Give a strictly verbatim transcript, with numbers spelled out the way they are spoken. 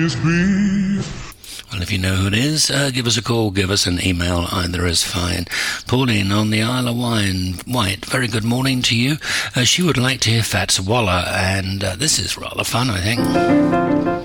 Well, if you know who it is, uh, give us a call, give us an email, either is fine. Pauline on the Isle of Wine, White, very good morning to you. Uh, she would like to hear Fats Waller, and uh, this is rather fun, I think.